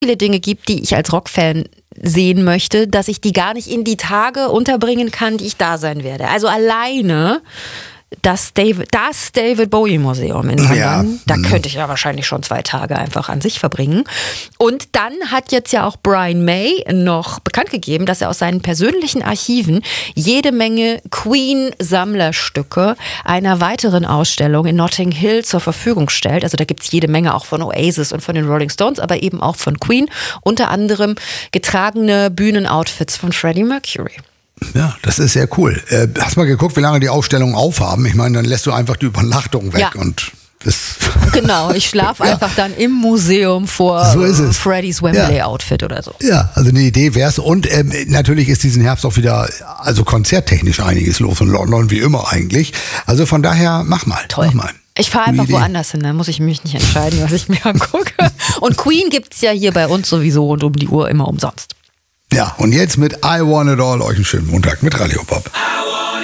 viele Dinge gibt, die ich als Rockfan sehen möchte, dass ich die gar nicht in die Tage unterbringen kann, die ich da sein werde. Also alleine das David Bowie Museum in London, da könnte ich ja wahrscheinlich schon 2 Tage einfach an sich verbringen. Und dann hat jetzt ja auch Brian May noch bekannt gegeben, dass er aus seinen persönlichen Archiven jede Menge Queen-Sammlerstücke einer weiteren Ausstellung in Notting Hill zur Verfügung stellt. Also da gibt es jede Menge auch von Oasis und von den Rolling Stones, aber eben auch von Queen. Unter anderem getragene Bühnenoutfits von Freddie Mercury. Ja, das ist sehr cool. Hast mal geguckt, wie lange die Ausstellungen aufhaben? Ich meine, dann lässt du einfach die Übernachtung weg und genau, ich schlafe einfach dann im Museum vor Freddys Wembley-Outfit oder so. Ja, also eine Idee wär's. Und natürlich ist diesen Herbst auch wieder, also konzerttechnisch einiges los in London, wie immer eigentlich. Also von daher, mach mal. Toll. Mach mal. Ich fahre einfach woanders hin, dann muss ich mich nicht entscheiden, was ich mir angucke. Und Queen gibt's ja hier bei uns sowieso rund um die Uhr immer umsonst. Ja, und jetzt mit I Want It All euch einen schönen Montag mit Radio Bob.